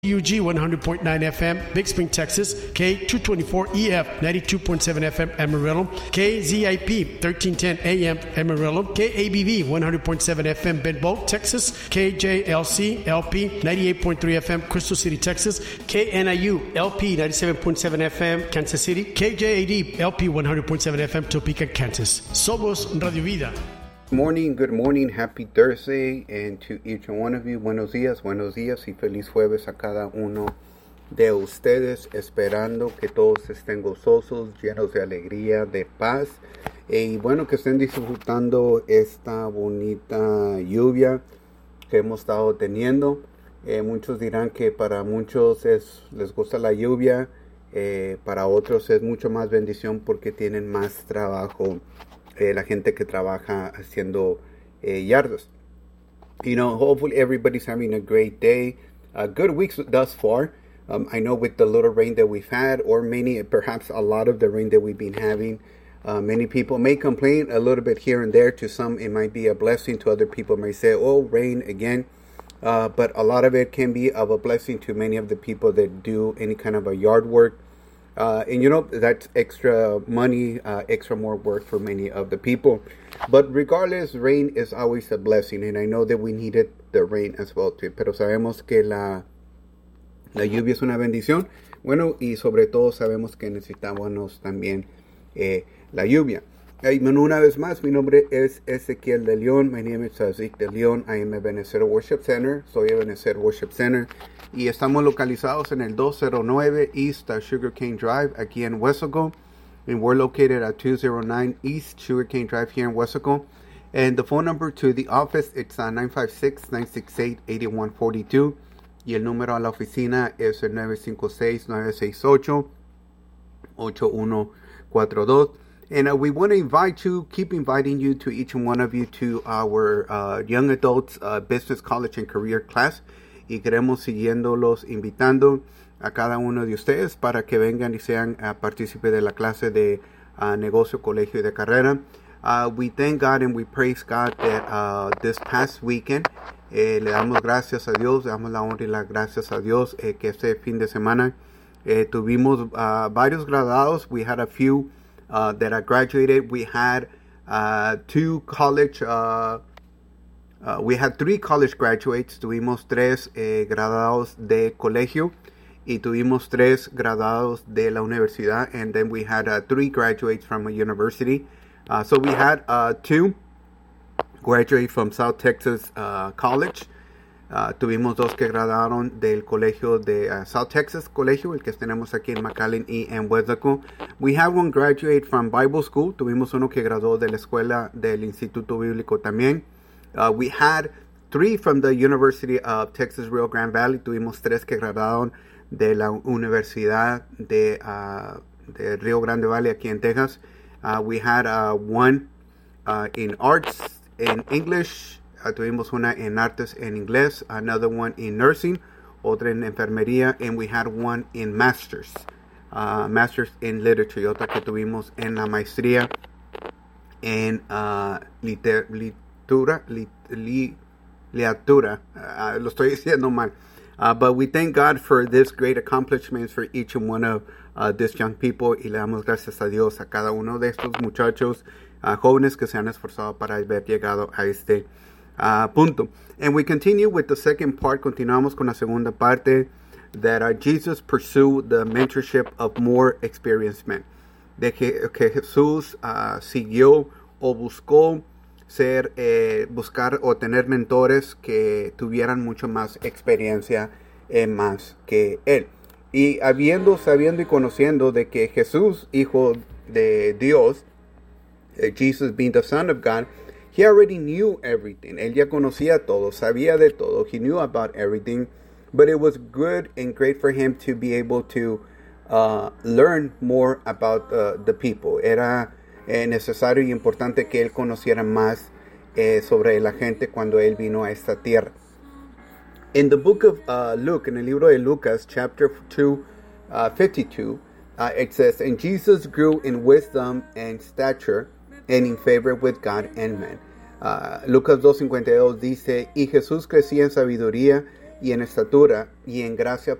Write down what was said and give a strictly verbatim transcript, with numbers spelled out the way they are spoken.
U G one hundred point nine F M, Big Spring, Texas, K two twenty-four E F ninety-two point seven F M, Amarillo, K Z I P thirteen ten A M, Amarillo, K A B V one hundred point seven F M, Benbow, Texas, K J L C L P ninety-eight point three F M, Crystal City, Texas, K N I U L P ninety-seven point seven F M, Kansas City, K J A D L P one hundred point seven F M, Topeka, Kansas. Somos Radio Vida. Morning, good morning, happy Thursday, and to each and one of you, buenos días, buenos días y feliz jueves a cada uno de ustedes, esperando que todos estén gozosos, llenos de alegría, de paz, y bueno, que estén disfrutando esta bonita lluvia que hemos estado teniendo. Eh, muchos dirán que para muchos es, les gusta la lluvia, eh, para otros es mucho más bendición porque tienen más trabajo. Eh, la gente que trabaja haciendo eh, yardas. You know, hopefully everybody's having a great day. A good week thus far. Um, I know with the little rain that we've had, or many, perhaps a lot of the rain that we've been having, uh, many people may complain a little bit here and there. To some, it might be a blessing. To other people, may say, oh, rain again. Uh, but a lot of it can be of a blessing to many of the people that do any kind of a yard work. Uh, and you know, that's extra money, uh, extra more work for many of the people. But regardless, rain is always a blessing. And I know that we needed the rain as well too. Pero sabemos que la, la lluvia es una bendición. Bueno, y sobre todo sabemos que necesitamos también eh, la lluvia. Y bueno, una vez más, mi nombre es Ezequiel de León. My name is Zeke de León. I am a Ebenezer Worship Center. Soy Ebenezer Worship Center. Y estamos localizados en el dos oh nine East Sugarcane Drive, aquí en Weslaco. And we're located at two oh nine East Sugarcane Drive here in Weslaco. And the phone number to the office, it's uh, nine five six, nine six eight, eight one four two. Y el número a la oficina es el nine five six, nine six eight, eight one four two. And uh, we want to invite you, keep inviting you to each and one of you to our uh, Young Adults uh, Business College and Career Class. Y queremos siguiéndolos, invitando a cada uno de ustedes para que vengan y sean uh, partícipes de la clase de uh, negocio, colegio y de carrera. Uh, we thank God and we praise God that uh, this past weekend, eh, le damos gracias a Dios, le damos la honra y las gracias a Dios eh, que este fin de semana eh, tuvimos uh, varios graduados. We had a few uh, that are graduated. We had uh, two college uh, Uh, we had three college graduates, tuvimos tres eh, graduados de colegio y tuvimos tres graduados de la universidad, and then we had uh, three graduates from a university. Uh, so we had uh, two graduates from South Texas uh, College. Uh, tuvimos dos que graduaron del colegio de uh, South Texas Colegio, el que tenemos aquí en McAllen y en Weslaco. We have one graduate from Bible School. Tuvimos uno que graduó de la escuela del Instituto Bíblico también. Uh, we had three from the University of Texas Rio Grande Valley. Tuvimos tres que graduaron de la Universidad de, uh, de Rio Grande Valley aquí en Texas. Uh, we had uh, one uh, in arts in English. Uh, tuvimos una en artes en inglés. Another one in nursing. Otra en enfermería. And we had one in masters. Uh, masters in literature. Y otra que tuvimos en la maestría en uh, liter lit Li, li, literatura, uh, lo estoy diciendo mal. Uh, but we thank God for this great accomplishments for each and one of uh, these young people. Y le damos gracias a Dios a cada uno de estos muchachos uh, jóvenes que se han esforzado para haber llegado a este uh, punto. And we continue with the second part. Continuamos con la segunda parte. That uh, Jesus pursued the mentorship of more experienced men. De que, que Jesús uh, siguió o buscó ser, eh, buscar o tener mentores que tuvieran mucho más experiencia eh, más que él. Y habiendo, sabiendo y conociendo de que Jesús, hijo de Dios, eh, Jesus being the Son of God, he already knew everything. Él ya conocía todo, sabía de todo. He knew about everything. But it was good and great for him to be able to uh, learn more about uh, the people. Era Eh, necesario y importante que él conociera más eh, sobre la gente cuando él vino a esta tierra. In the book of uh, Luke, en el libro de Lucas, chapter two, uh, fifty-two, uh, it says, "And Jesus grew in wisdom and stature and in favor with God and men." Uh, Lucas dos cincuenta y dos dice, "Y Jesús crecía en sabiduría y en estatura y en gracia